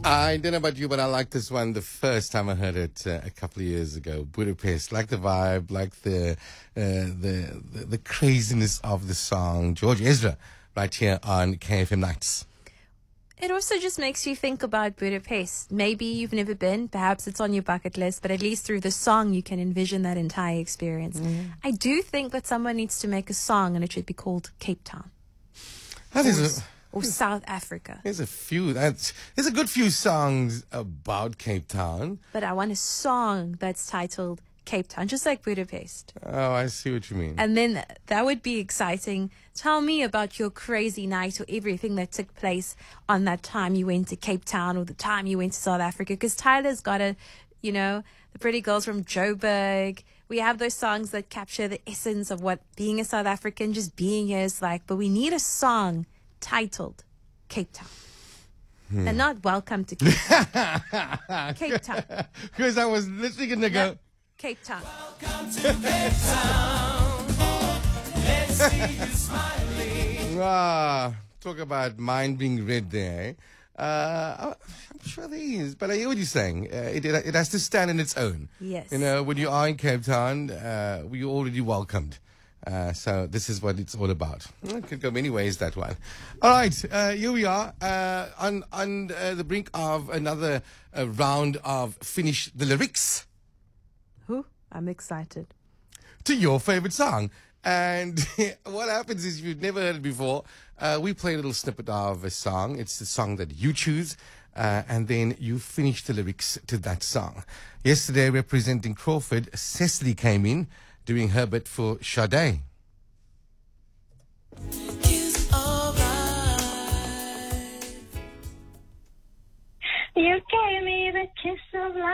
I don't know about you, but I like this one the first time I heard it a couple of years ago. Budapest, like the vibe, like the craziness of the song. George Ezra, right here on KFM Nights. It also just makes you think about Budapest. Maybe you've never been, perhaps it's on your bucket list, but at least through the song you can envision that entire experience. I do think that someone needs to make a song and it should be called Cape Town. Or South Africa. There's a good few songs about Cape Town. But I want a song that's titled Cape Town, just like Budapest. Oh, I see what you mean. And then that would be exciting. Tell me about your crazy night or everything that took place on that time you went to Cape Town or the time you went to South Africa. Because Tyler's got the Pretty Girls from Joburg. We have those songs that capture the essence of what being a South African, just being here is like. But we need a song titled Cape Town. And not Welcome to Cape Town. Cape Town. Because I was literally going to go... Cape Town. Welcome to Cape Town. Let's see you smiling. Talk about mind being read there. I'm sure there is, but I hear what you're saying. It has to stand on its own. Yes. You know, when you are in Cape Town, we're already welcomed. So this is what it's all about. It could go many ways, that one. All right, here we are on the brink of another round of Finish the Lyrics. I'm excited. To your favorite song. And what happens is, if you've never heard it before, we play a little snippet of a song. It's the song that you choose, and then you finish the lyrics to that song. Yesterday, representing Crawford, Cecily came in doing her bit for Sade. It's alright. You gave me the kiss of